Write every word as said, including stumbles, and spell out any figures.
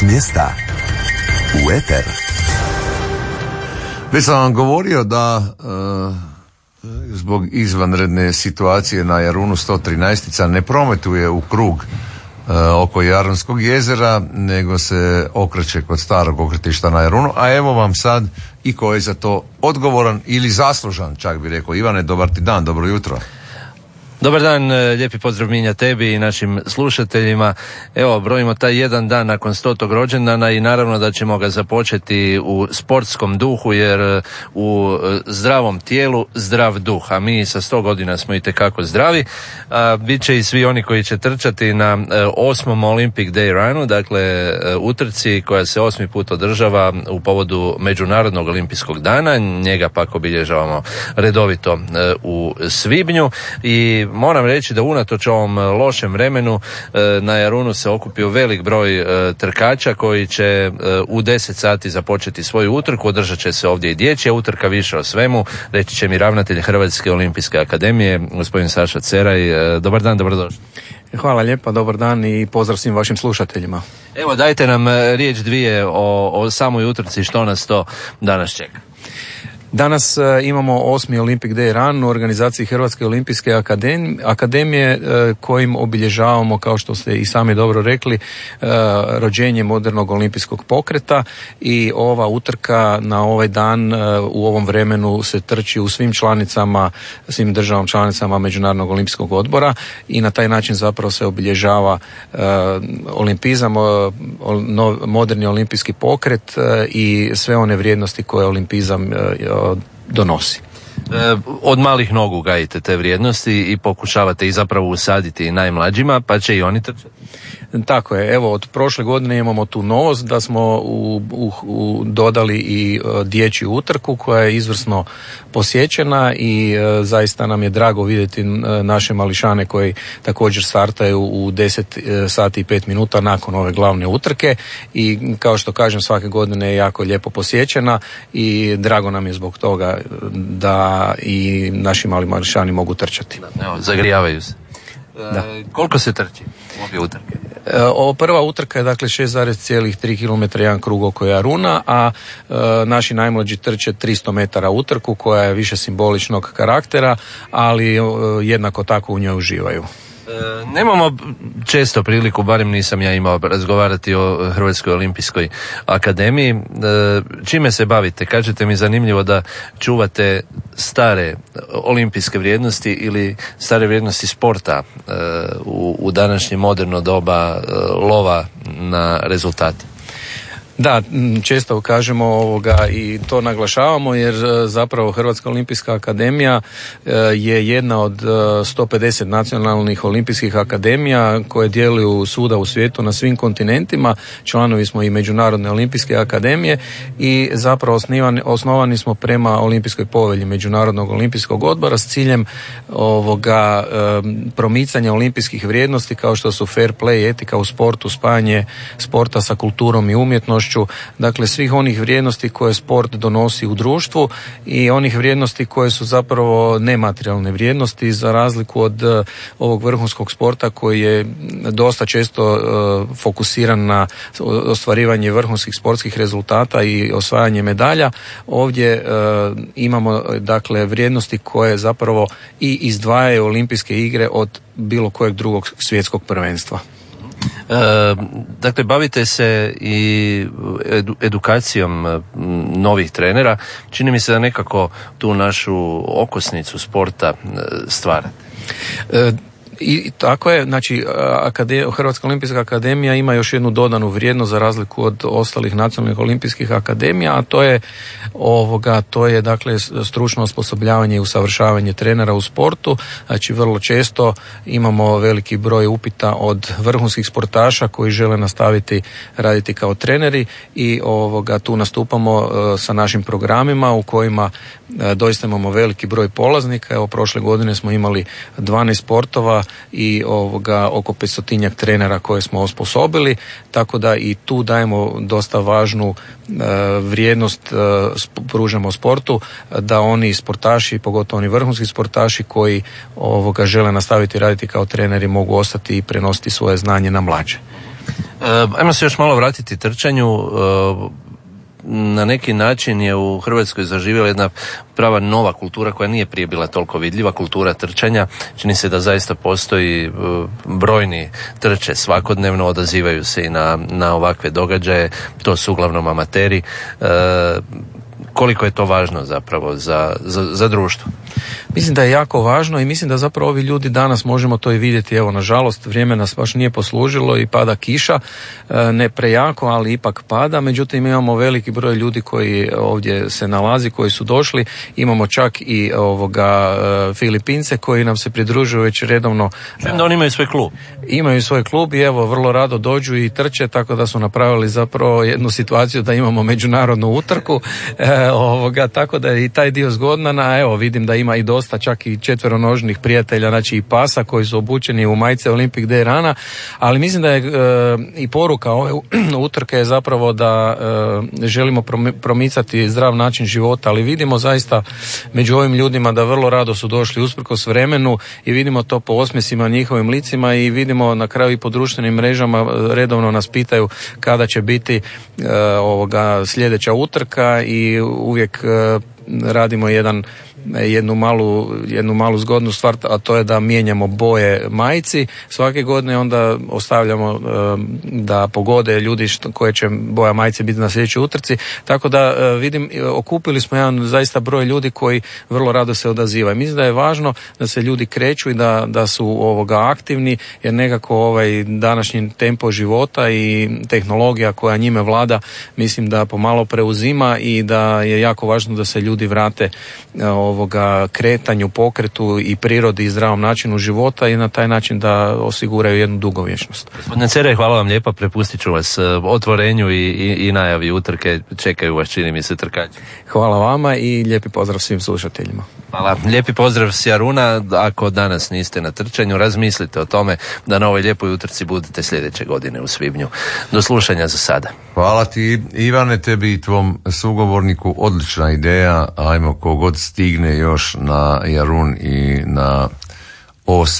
mjesta u eter. Već sam vam govorio da uh, zbog izvanredne situacije na Jarunu sto trinaest ne prometuje u krug uh, oko Jarunskog jezera, nego se okreće kod starog okretišta na Jarunu, a evo vam sad i ko je za to odgovoran ili zaslužan, čak bi rekao. Ivane, dobar ti dan, dobro jutro. Dobar dan, lijepi pozdrav Minja tebi i našim slušateljima. Evo, brojimo taj jedan dan nakon stotog rođendana i naravno da ćemo ga započeti u sportskom duhu, jer u zdravom tijelu zdrav duh, a mi sa sto godina smo itekako zdravi. A, bit će i svi oni koji će trčati na osmom Olympic Day Runu, dakle utrci koja se osmi put održava u povodu Međunarodnog olimpijskog dana. Njega pak obilježavamo redovito u svibnju i moram reći da unatoč ovom lošem vremenu na Jarunu se okupio velik broj trkača koji će u deset sati započeti svoju utrku. Održat će se ovdje i dječja utrka, više o svemu reći će mi ravnatelj Hrvatske olimpijske akademije, gospodin Saša Ceraj. Dobar dan, dobrodošli. Hvala lijepa, dobar dan i pozdrav svim vašim slušateljima. Evo, dajte nam riječ dvije o, o samoj utrci, što nas to danas čeka. Danas uh, imamo osmi Olympic Day Run u organizaciji Hrvatske olimpijske akademije, akademije uh, kojim obilježavamo, kao što ste i sami dobro rekli, uh, rođenje modernog olimpijskog pokreta i ova utrka na ovaj dan uh, u ovom vremenu se trči u svim članicama, svim državama članicama Međunarodnog olimpijskog odbora i na taj način zapravo se obilježava uh, olimpizam, uh, no, moderni olimpijski pokret uh, i sve one vrijednosti koje olimpizam uh, donosi. E, od malih nogu gajite te vrijednosti i pokušavate i zapravo usaditi i najmlađima, pa će i oni trčati. Tako je, evo od prošle godine imamo tu novost da smo u, u, u dodali i uh, dječju utrku koja je izvrsno posjećena i uh, zaista nam je drago vidjeti uh, naše mališane koji također startaju u deset sati i pet minuta nakon ove glavne utrke i kao što kažem svake godine je jako lijepo posjećena i drago nam je zbog toga da i naši mali mališani mogu trčati. Da, evo, zagrijavaju se. Da. E, koliko se trči obje utrke? E, ovo prva utrka je dakle šest zarez tri kilometra jedan krug oko Jaruna, a e, naši najmlađi trče tristo metara utrku koja je više simboličnog karaktera, ali e, jednako tako u njoj uživaju. E, nemamo često priliku, barem nisam ja imao, razgovarati o Hrvatskoj olimpijskoj akademiji. E, čime se bavite? Kažete mi zanimljivo da čuvate stare olimpijske vrijednosti ili stare vrijednosti sporta e, u, u današnje moderno doba e, lova na rezultate. Da, često kažemo ovoga i to naglašavamo jer zapravo Hrvatska olimpijska akademija je jedna od sto pedeset nacionalnih olimpijskih akademija koje djeluju svuda u svijetu na svim kontinentima. Članovi smo i Međunarodne olimpijske akademije i zapravo osnivani, osnovani smo prema olimpijskoj povelji Međunarodnog olimpijskog odbora s ciljem ovoga promicanja olimpijskih vrijednosti kao što su fair play, etika u sportu, spajanje sporta sa kulturom i umjetnošću, dakle svih onih vrijednosti koje sport donosi u društvu i onih vrijednosti koje su zapravo nematerijalne vrijednosti za razliku od uh, ovog vrhunskog sporta koji je dosta često uh, fokusiran na ostvarivanje vrhunskih sportskih rezultata i osvajanje medalja. Ovdje uh, imamo dakle vrijednosti koje zapravo i izdvajaju olimpijske igre od bilo kojeg drugog svjetskog prvenstva. E, dakle, bavite se i edu, edukacijom novih trenera. Čini mi se da nekako tu našu okosnicu sporta stvarate. E, I tako je, znači akademija, Hrvatska olimpijska akademija ima još jednu dodanu vrijednost za razliku od ostalih nacionalnih olimpijskih akademija, a to je ovoga, to je dakle stručno osposobljavanje i usavršavanje trenera u sportu. Znači vrlo često imamo veliki broj upita od vrhunskih sportaša koji žele nastaviti raditi kao treneri i ovoga tu nastupamo uh, sa našim programima u kojima uh, doista imamo veliki broj polaznika. Evo prošle godine smo imali dvanaest sportova i ovoga oko petstotinjak trenera koje smo osposobili, tako da i tu dajemo dosta važnu e, vrijednost e, pružamo sportu, da oni sportaši, pogotovo oni vrhunski sportaši koji ovoga žele nastaviti raditi kao treneri mogu ostati i prenositi svoje znanje na mlađe. Ajmo se još malo vratiti trčanju. Na neki način je u Hrvatskoj zaživjela jedna prava nova kultura koja nije prije bila toliko vidljiva, kultura trčanja. Čini se da zaista postoji brojni trče svakodnevno, odazivaju se i na, na ovakve događaje, to su uglavnom amateri. E, koliko je to važno zapravo za, za, za društvo? Mislim da je jako važno i mislim da zapravo ovi ljudi danas možemo to i vidjeti. Evo, nažalost, vrijeme nas baš nije poslužilo i pada kiša, ne prejako, ali ipak pada. Međutim, imamo veliki broj ljudi koji ovdje se nalazi, koji su došli. Imamo čak i ovoga Filipince koji nam se pridružuju već redovno. Čujem da oni imaju svoj klub. Imaju svoj klub i evo, vrlo rado dođu i trče, tako da su napravili zapravo jednu situaciju da imamo međunarodnu utrku. E, ovoga, tako da je i taj dio zgodan, a evo, vidim da ima i dosta čak i četveronožnih prijatelja, znači i pasa koji su obučeni u majice Olympic Day Rana, ali mislim da je e, i poruka ove utrke je zapravo da e, želimo promicati zdrav način života, ali vidimo zaista među ovim ljudima da vrlo rado su došli usprkos vremenu i vidimo to po osmjesima njihovim licima i vidimo na kraju i po društvenim mrežama redovno nas pitaju kada će biti e, ovoga sljedeća utrka i uvijek e, radimo jedan jednu malu, jednu malu zgodnu stvar, a to je da mijenjamo boje majici svake godine, onda ostavljamo da pogode ljudi što, koje će boja majice biti na sljedećoj utrci, tako da vidim, okupili smo jedan zaista broj ljudi koji vrlo rado se odazivaju. Mislim da je važno da se ljudi kreću i da, da su ovoga aktivni, jer nekako ovaj današnji tempo života i tehnologija koja njime vlada, mislim da pomalo preuzima i da je jako važno da se ljudi vrate ovoga kretanju, pokretu i prirodi i zdravom načinu života i na taj način da osiguraju jednu dugovječnost. Gospodine Cerej, hvala vam lijepa, prepustit ću vas otvorenju i, i, i najavi utrke, čekaju vas, čini mi se, trkači. Hvala vama i lijepi pozdrav svim slušateljima. Hvala, lijepi pozdrav s Jaruna. Ako danas niste na trčanju, razmislite o tome da na ovoj lijepoj utrci budete sljedeće godine u svibnju. Do slušanja za sada. Hvala ti, Ivane, tebi i tvom sugovorniku, odlična ideja, ajmo kogod stigne još na Jarun i na osmi